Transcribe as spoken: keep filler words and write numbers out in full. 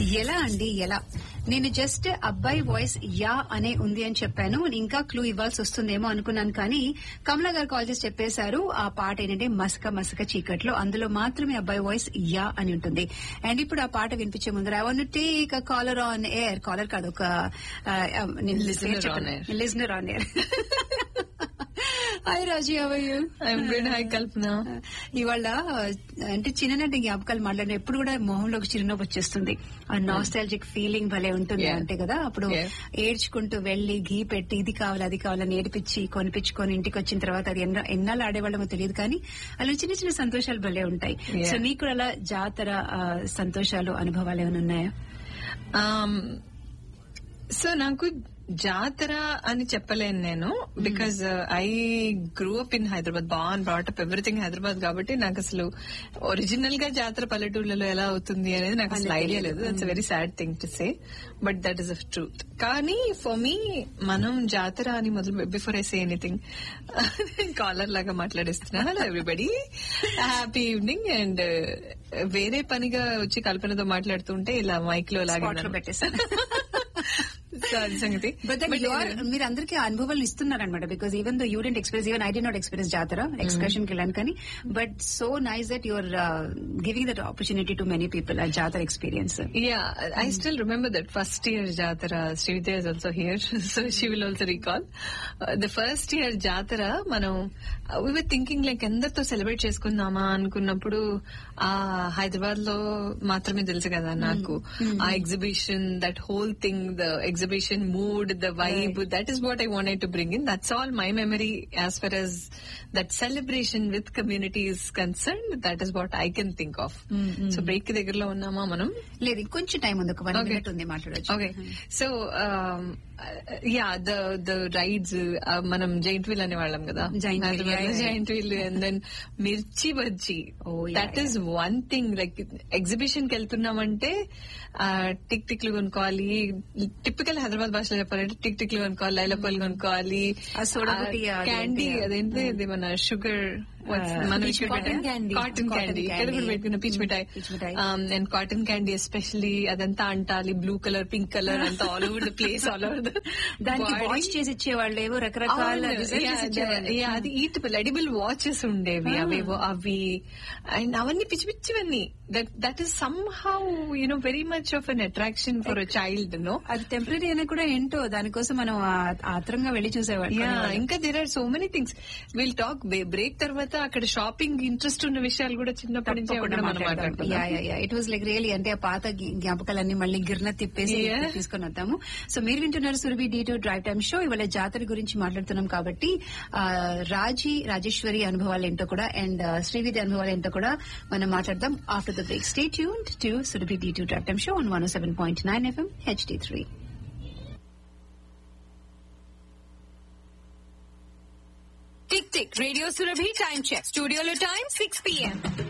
ఎలా అండి ఎలా నేను జస్ట్ అబ్బాయి వాయిస్ యా అనే ఉంది అని చెప్పాను. ఇంకా క్లూ ఇవ్వాల్సి వస్తుందేమో అనుకున్నాను, కానీ కమలా గారు కాల్ చేసి చెప్పేశారు ఆ పాట ఏంటంటే మసక మసక చీకట్లో, అందులో మాత్రమే అబ్బాయి వాయిస్ యా అని ఉంటుంది. అండ్ ఇప్పుడు ఆ పాట వినిపించే ముందర I want to take a caller on air. Caller కాదు, ఒక listener on air. Hi Raji, how are you? I'm good. Hi కల్పన. ఇవాళ అంటే చిన్ననాటి జ్ఞాపకాలు మాట్లాడిన ఎప్పుడు కూడా మొహంలోకి చిరునవ్వు వచ్చేస్తుంది. ఆ నాస్టాలజిక్ ఫీలింగ్ భలే ఉంటుంది అంటే కదా. అప్పుడు ఏడ్చుకుంటూ వెళ్లి ఘీ పెట్టి ఇది కావాలి అది కావాలని ఏడిపించి కొనిపించుకొని ఇంటికి వచ్చిన తర్వాత అది ఎన్న ఎన్నాళ్ళు ఆడేవాళ్ళమో తెలియదు, కానీ అలా చిన్న చిన్న సంతోషాలు భలే ఉంటాయి. సో నీకు అలా జాతర సంతోషాలు అనుభవాలు ఏమైనా ఉన్నాయా? సో నాకు జాతర అని చెప్పలేను నేను, because I grew up in Hyderabad, ban brought up everything Hyderabad, కాబట్టి నాకు అసలు ఒరిజినల్ గా జాతర పల్లెటూళ్ళలో ఎలా అవుతుంది అనేది నాకు అసలు ఐడియా లేదు. That's very sad thing to say, but that is a truth. కానీ ఫర్ మీ మనం జాతర అని మొదలు, before I say anything, caller లాగా మాట్లాడిస్తున్నా. Hello everybody, happy evening. And వేరే పనిగా వచ్చి కల్పనతో మాట్లాడుతుంటే ఇలా మైక్ లో లాగా పెట్టేసాను సంగతి. మీరు అందరికీ అనుభవాలు ఇస్తున్నారనమాట. Because even though you dent experience, even I did not experience జాతర, ఎక్స్కర్షన్ కి వెళ్ళాను, కానీ but so nice that your giving that opportunity to many people ఆ జాతర experience. Yeah, I still remember that first year జాతర. Srividya is also here, so she will also recall the first year జాతర. మనం వి were thinking like ఎందరితో celebrate చేసుకుందామా అనుకున్నప్పుడు ఆ హైదరాబాద్ లో మాత్రమే తెలుసు కదా నాకు ఆ exhibition, that whole thing, the exhibition mood, the vibe, right. That is what I wanted to bring in. That's all my memory as far as that celebration with community is concerned. That is what I can think of. Mm-hmm. So break ki దగ్గరలో ఉన్నామా మనం? లేదు, కొంచెం time ఉంది, ఒక one minute ఉంది మాట్లాడొచ్చు. Okay, so yeah, the the rides మనం జైంట్ వీల్ అనేవాళ్ళం కదా, జైంట్ వీల్, అండ్ దెన్ మిర్చి bajji. That is one thing. Like exhibition కి వెళ్తున్నామంటే టిక్ టిక్లు కొనుక్కోవాలి, టిపికల్ హైదరాబాద్ భాషలో చెప్పాలంటే టిక్ టిక్లు కొనుక్కోవాలి, లైలపల్లి కొనుక్కోవాలి, క్యాండీ అదేంటి ఇది మన షుగర్ కాటన్ క్యాండీ, ఇక్కడ కూడా పెట్టుకున్న peach mithai, and cotton candy especially అదంతా అంటాలి, బ్లూ కలర్, పింక్ కలర్ అంతా all over the place, all over the watch చేసి ఇచ్చేవాళ్ళు, ఏవో రకరకాల అది ఈటబుల్ ఎడిబుల్ వాచెస్ ఉండేవి, అవేవో అవి, అండ్ అవన్నీ పిచ్చి పిచ్చివన్నీ. That that is some how you know very much of an attraction for a child. No, అది టెంపరీ అయినా కూడా ఏంటో దానికోసం మనం ఆత్రంగా వెళ్లి చూసేవాళ్ళు. ఇంకా there are so many things. Will talk break తర్వాత అక్కడ షాపింగ్ ఇంట్రెస్ట్ ఉన్న విషయాలు కూడా చిన్నప్పటి నుంచి ఇట్ వాజ్ లైక్ రియలీ, అంటే ఆ పాత జ్ఞాపకాలన్నీ మళ్ళీ గిర్న తిప్పేసి తీసుకుని వద్దాము. సో మీరు వింటున్నారు Surabhi D two drive time show. ఇవాళ జాతర గురించి మాట్లాడుతున్నాం కాబట్టి రాజీ రాజేశ్వరి అనుభవాలు ఏంటో కూడా అండ్ శ్రీవిద్య అనుభవాలు ఏంటో కూడా మనం మాట్లాడదాం after the break. Stay tuned to Surabhi D two drive time show on one oh seven point nine FM H D three. Tick tick radio Surabhi time check. స్టూడియోలో టైం సిక్స్ పిఎం.